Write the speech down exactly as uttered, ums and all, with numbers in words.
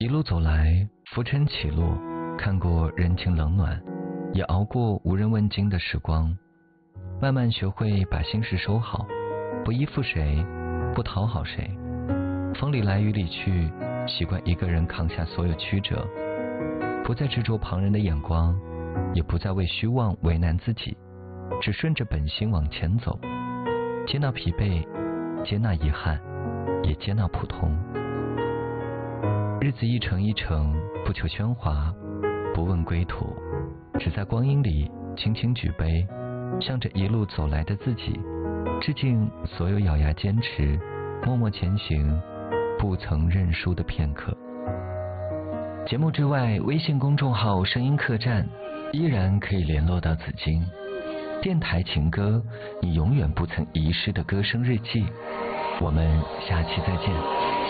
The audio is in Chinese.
一路走来，浮沉起落，看过人情冷暖，也熬过无人问津的时光，慢慢学会把心事收好，不依附谁，不讨好谁，风里来雨里去，习惯一个人扛下所有曲折，不再执着旁人的眼光，也不再为虚妄为难自己，只顺着本心往前走，接纳疲惫，接纳遗憾，也接纳普通。日子一程一程，不求喧哗，不问归途，只在光阴里轻轻举杯，向着一路走来的自己致敬所有咬牙坚持默默前行不曾认输的片刻。节目之外，微信公众号声音客栈依然可以联络到紫金。电台情歌，你永远不曾遗失的歌声日记。我们下期再见。